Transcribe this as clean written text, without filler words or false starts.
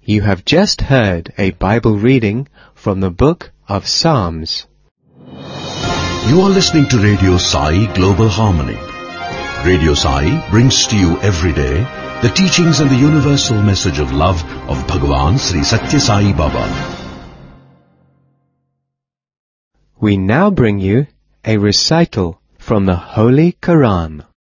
You have just heard a Bible reading from the book of Psalms. You are listening to Radio Sai Global Harmony. Radio Sai brings to you every day the teachings and the universal message of love of Bhagavan Sri Satya Sai Baba. We now bring you a recital from the Holy Quran.